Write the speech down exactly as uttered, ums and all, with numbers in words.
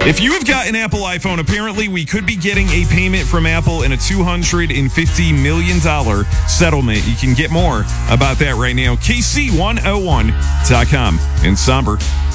If you have got an Apple iPhone, apparently we could be getting a payment from Apple in a two hundred fifty million dollars settlement. You can get more about that right now. K C one oh one dot com. And Somber.